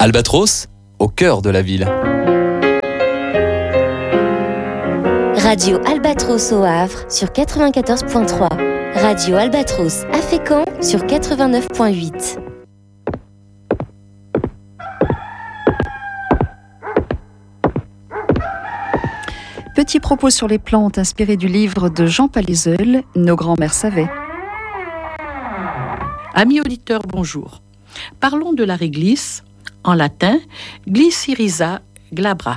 Albatros, au cœur de la ville. Radio Albatros au Havre sur 94.3. Radio Albatros à Fécamp sur 89.8. Petit propos sur les plantes inspiré du livre de Jean Palaiseul, Nos grands-mères savaient. Amis auditeurs, bonjour. Parlons de la réglisse, en latin Glycyrrhiza glabra.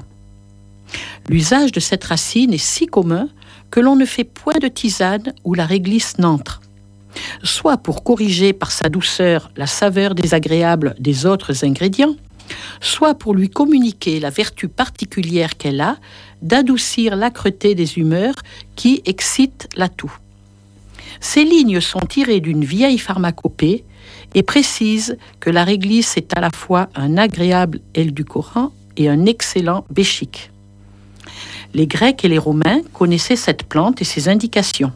L'usage de cette racine est si commun que l'on ne fait point de tisane où la réglisse n'entre. Soit pour corriger par sa douceur la saveur désagréable des autres ingrédients, soit pour lui communiquer la vertu particulière qu'elle a d'adoucir l'âcreté des humeurs qui excitent la toux. Ces lignes sont tirées d'une vieille pharmacopée et précisent que la réglisse est à la fois un agréable édulcorant et un excellent béchique. Les Grecs et les Romains connaissaient cette plante et ses indications.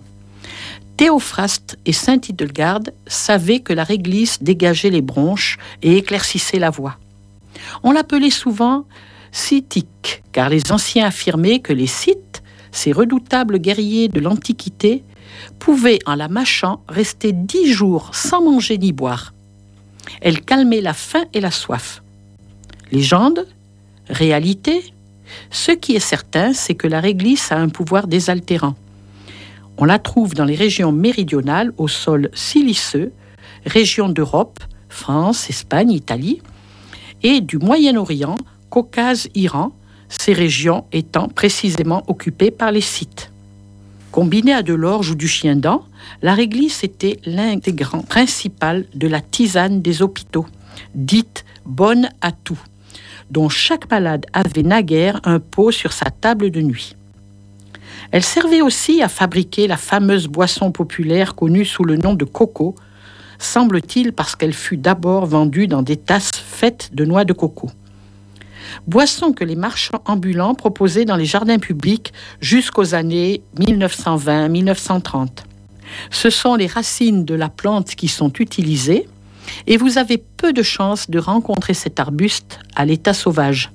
Théophraste et saint Hildegarde savaient que la réglisse dégageait les bronches et éclaircissait la voix. On l'appelait souvent scythique, car les anciens affirmaient que les Scythes, ces redoutables guerriers de l'Antiquité, pouvaient, en la mâchant, rester 10 jours sans manger ni boire. Elle calmait la faim et la soif. Légende, réalité, ce qui est certain, c'est que la réglisse a un pouvoir désaltérant. On la trouve dans les régions méridionales, au sol siliceux, régions d'Europe, France, Espagne, Italie, et du Moyen-Orient, Caucase, Iran, ces régions étant précisément occupées par les Scythes. Combinée à de l'orge ou du chien-dent, la réglisse était l'intégrant principal de la tisane des hôpitaux, dite bonne à tout, dont chaque malade avait naguère un pot sur sa table de nuit. Elle servait aussi à fabriquer la fameuse boisson populaire connue sous le nom de coco, semble-t-il parce qu'elle fut d'abord vendue dans des tasses faites de noix de coco. Boisson que les marchands ambulants proposaient dans les jardins publics jusqu'aux années 1920-1930. Ce sont les racines de la plante qui sont utilisées et vous avez peu de chances de rencontrer cet arbuste à l'état sauvage.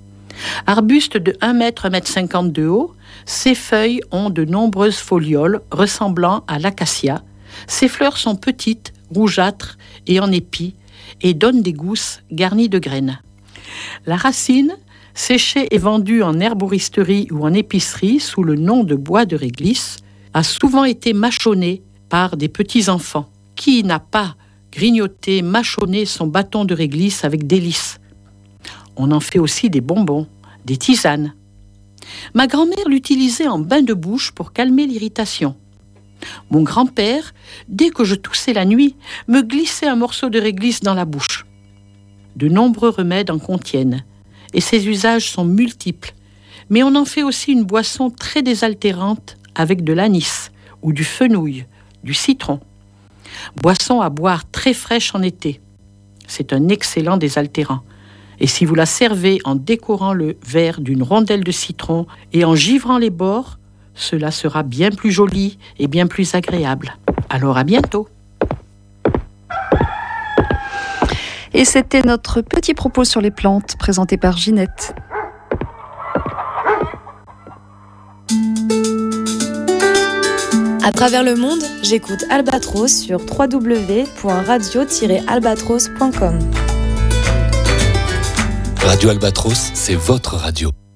Arbuste de 1 m, 1,50 m de haut, ses feuilles ont de nombreuses folioles ressemblant à l'acacia. Ses fleurs sont petites, rougeâtres et en épi et donnent des gousses garnies de graines. La racine, séchée et vendue en herboristerie ou en épicerie sous le nom de bois de réglisse, a souvent été mâchonnée par des petits-enfants. Qui n'a pas grignoté, mâchonné son bâton de réglisse avec délice? On en fait aussi des bonbons, des tisanes. Ma grand-mère l'utilisait en bain de bouche pour calmer l'irritation. Mon grand-père, dès que je toussais la nuit, me glissait un morceau de réglisse dans la bouche. De nombreux remèdes en contiennent, et ses usages sont multiples, mais on en fait aussi une boisson très désaltérante avec de l'anis ou du fenouil, du citron. Boisson à boire très fraîche en été. C'est un excellent désaltérant. Et si vous la servez en décorant le verre d'une rondelle de citron et en givrant les bords, cela sera bien plus joli et bien plus agréable. Alors à bientôt. Et c'était notre petit propos sur les plantes présenté par Ginette. À travers le monde, j'écoute Albatros sur www.radio-albatros.com. Radio Albatros, c'est votre radio.